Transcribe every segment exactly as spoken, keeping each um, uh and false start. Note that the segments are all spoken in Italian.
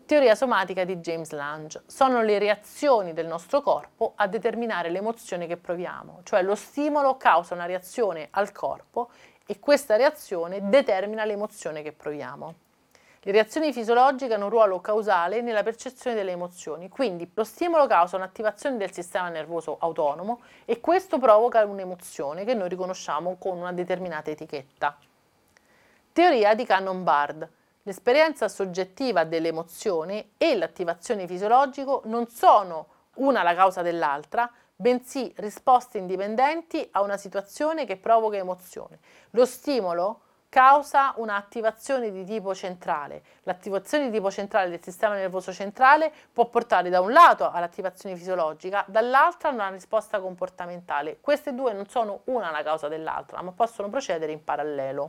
Teoria somatica di James Lange. Sono le reazioni del nostro corpo a determinare l'emozione che proviamo, cioè lo stimolo causa una reazione al corpo e questa reazione determina l'emozione che proviamo. Le reazioni fisiologiche hanno un ruolo causale nella percezione delle emozioni, quindi lo stimolo causa un'attivazione del sistema nervoso autonomo e questo provoca un'emozione che noi riconosciamo con una determinata etichetta. Teoria di Cannon-Bard. L'esperienza soggettiva dell'emozione e l'attivazione fisiologica non sono una la causa dell'altra, bensì risposte indipendenti a una situazione che provoca emozione. Lo stimolo causa un'attivazione di tipo centrale. L'attivazione di tipo centrale del sistema nervoso centrale può portare da un lato all'attivazione fisiologica, dall'altro a una risposta comportamentale. Queste due non sono una la causa dell'altra, ma possono procedere in parallelo.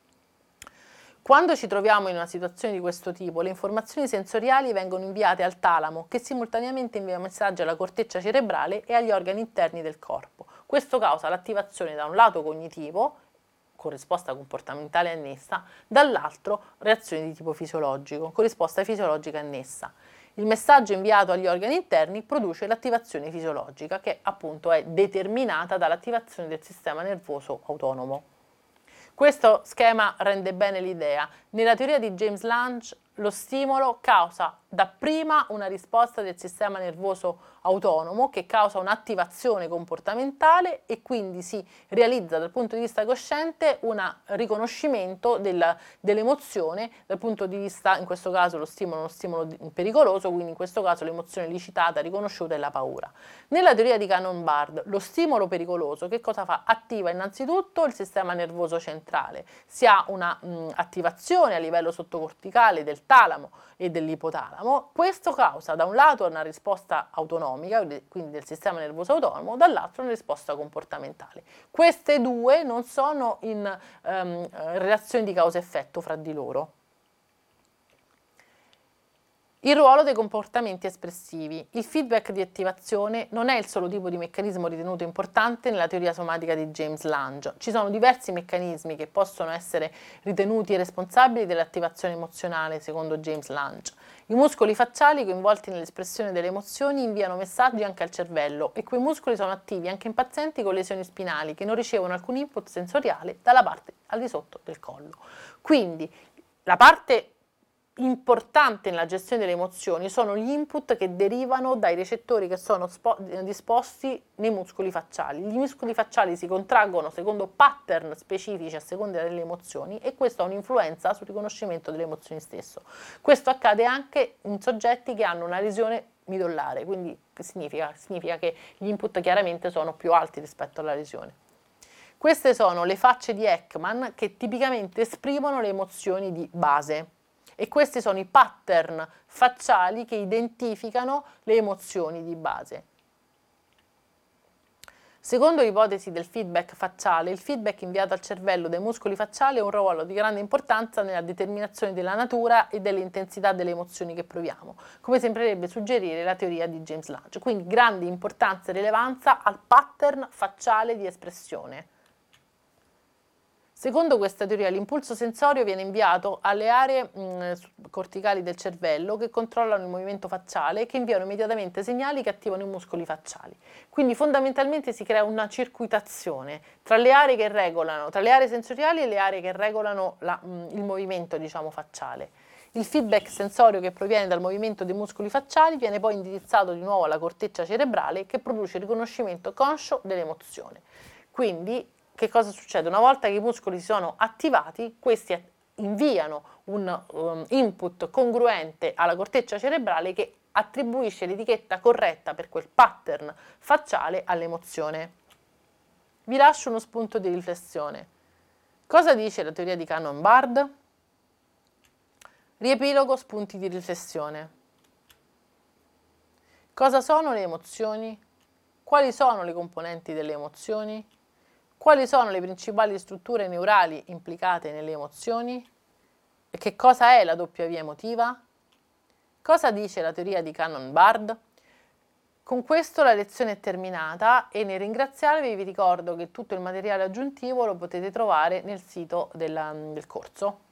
Quando ci troviamo in una situazione di questo tipo, le informazioni sensoriali vengono inviate al talamo, che simultaneamente invia messaggi alla corteccia cerebrale e agli organi interni del corpo. Questo causa l'attivazione da un lato cognitivo, con risposta comportamentale annessa, dall'altro reazioni di tipo fisiologico, con risposta fisiologica annessa. Il messaggio inviato agli organi interni produce l'attivazione fisiologica, che appunto è determinata dall'attivazione del sistema nervoso autonomo. Questo schema rende bene l'idea. Nella teoria di James Lange lo stimolo causa dapprima una risposta del sistema nervoso autonomo che causa un'attivazione comportamentale e quindi si realizza dal punto di vista cosciente un riconoscimento del, dell'emozione dal punto di vista, in questo caso lo stimolo è uno stimolo pericoloso, quindi in questo caso l'emozione licitata, riconosciuta è la paura. Nella teoria di Cannon-Bard lo stimolo pericoloso che cosa fa? Attiva innanzitutto il sistema nervoso centrale, si ha una mh, attivazione a livello sottocorticale del talamo e dell'ipotalamo, questo causa da un lato una risposta autonomica, quindi del sistema nervoso autonomo, dall'altro una risposta comportamentale. Queste due non sono in um, relazione di causa-effetto fra di loro. Il ruolo dei comportamenti espressivi. Il feedback di attivazione non è il solo tipo di meccanismo ritenuto importante nella teoria somatica di James Lange. Ci sono diversi meccanismi che possono essere ritenuti responsabili dell'attivazione emozionale, secondo James Lange. I muscoli facciali coinvolti nell'espressione delle emozioni inviano messaggi anche al cervello e quei muscoli sono attivi anche in pazienti con lesioni spinali che non ricevono alcun input sensoriale dalla parte al di sotto del collo. Quindi la parte importante nella gestione delle emozioni sono gli input che derivano dai recettori che sono disposti nei muscoli facciali. Gli muscoli facciali si contraggono secondo pattern specifici a seconda delle emozioni e questo ha un'influenza sul riconoscimento delle emozioni stesso. Questo accade anche in soggetti che hanno una lesione midollare, quindi significa, significa che gli input chiaramente sono più alti rispetto alla lesione. Queste sono le facce di Ekman che tipicamente esprimono le emozioni di base. E questi sono i pattern facciali che identificano le emozioni di base. Secondo l'ipotesi del feedback facciale, il feedback inviato al cervello dai muscoli facciali ha un ruolo di grande importanza nella determinazione della natura e dell'intensità delle emozioni che proviamo, come sembrerebbe suggerire la teoria di James Lange. Quindi grande importanza e rilevanza al pattern facciale di espressione. Secondo questa teoria l'impulso sensorio viene inviato alle aree mh, corticali del cervello che controllano il movimento facciale e che inviano immediatamente segnali che attivano i muscoli facciali. Quindi fondamentalmente si crea una circuitazione tra le aree che regolano, tra le aree sensoriali e le aree che regolano la, mh, il movimento, diciamo, facciale. Il feedback sensorio che proviene dal movimento dei muscoli facciali viene poi indirizzato di nuovo alla corteccia cerebrale che produce il riconoscimento conscio dell'emozione. Quindi che cosa succede? Una volta che i muscoli si sono attivati, questi inviano un um, input congruente alla corteccia cerebrale che attribuisce l'etichetta corretta per quel pattern facciale all'emozione. Vi lascio uno spunto di riflessione. Cosa dice la teoria di Cannon-Bard? Riepilogo, spunti di riflessione. Cosa sono le emozioni? Quali sono le componenti delle emozioni? Quali sono le principali strutture neurali implicate nelle emozioni? E che cosa è la doppia via emotiva? Cosa dice la teoria di Cannon-Bard? Con questo la lezione è terminata e nel ringraziarvi vi ricordo che tutto il materiale aggiuntivo lo potete trovare nel sito della, del corso.